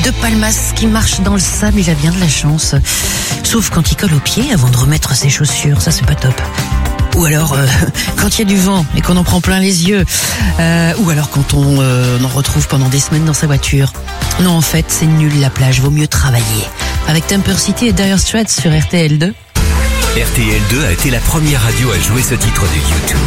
de Palmas qui marche dans le sable, il a bien de la chance. Sauf quand il colle au pied avant de remettre ses chaussures, ça c'est pas top. Ou alors quand il y a du vent et qu'on en prend plein les yeux. Ou alors quand on en retrouve pendant des semaines dans sa voiture. Non, en fait, c'est nul la plage, vaut mieux travailler. Avec Temper City et Dire Straits sur RTL2. RTL2 a été la première radio à jouer ce titre de YouTube.